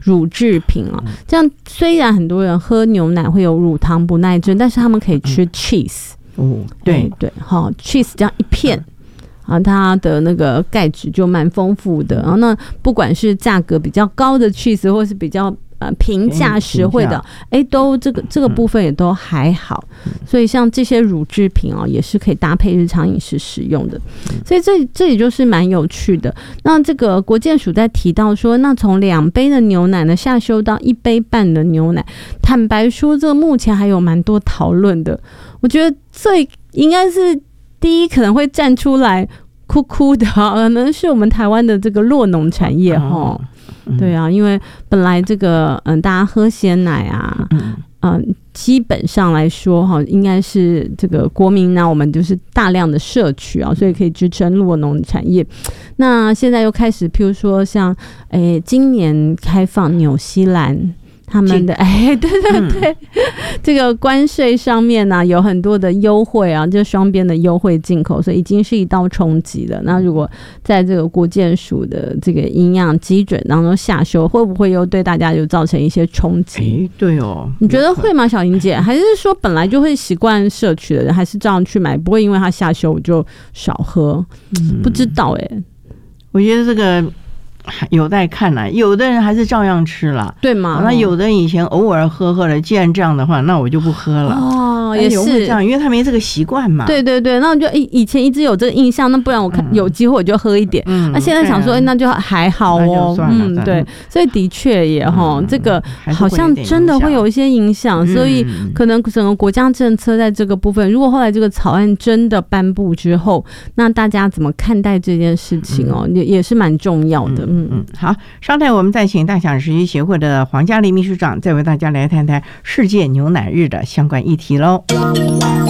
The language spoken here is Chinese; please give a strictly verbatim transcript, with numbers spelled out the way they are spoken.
乳制品啊。这样虽然很多人喝牛奶会有乳糖不耐症，但是他们可以吃 cheese。 哦，对对，好 ，cheese 这样一片。啊，它的那个钙质就蛮丰富的，然后那不管是价格比较高的 cheese， 或是比较呃平价实惠的，哎，都这个这个部分也都还好，嗯、所以像这些乳制品哦，也是可以搭配日常饮食使用的，所以这这也就是蛮有趣的。那这个国健署在提到说，那从两杯的牛奶呢下修到一杯半的牛奶，坦白说，这个目前还有蛮多讨论的。我觉得最应该是。第一可能会站出来哭哭的，可能是我们台湾的这个酪农产业哈、嗯，对啊，因为本来这个嗯大家喝鲜奶啊，嗯、呃，基本上来说哈，应该是这个国民呢，我们就是大量的摄取啊，所以可以支撑酪农产业。那现在又开始，譬如说像诶，今年开放纽西兰。他们的哎，对对对，嗯、这个关税上面呢、啊、有很多的优惠啊，就双边的优惠进口，所以已经是一道冲击了。那如果在这个国健署的这个营养基准当中下修，会不会又对大家有造成一些冲击？ 哎，对哦， 你觉得会吗，小莹姐？还是说本来就会习惯摄取的人，还是照样去买，不会因为它下修我就少喝？嗯、不知道哎、欸， 我觉得这个。有待看啦，有的人还是照样吃啦， 对吗？ 那有的人以前偶尔喝喝了，既然这样的话，那我就不喝了。 哦，也是这样，因为他没这个习惯嘛。 对对对，那我就以以前一直有这个印象，那不然我看、嗯、有机会我就喝一点。嗯，那现在想说，哎、啊欸，那就还好哦。嗯，对，所以的确也哈、嗯，这个好像真的会有一些影响，嗯、所以可能整个国家政策在这个部分，如果后来这个草案真的颁布之后，那大家怎么看待这件事情哦，也、嗯、也是蛮重要的。嗯。 嗯嗯，好，稍待我们再请大享食育协会的黄嘉莉秘书长再为大家来谈谈世界牛奶日的相关议题喽。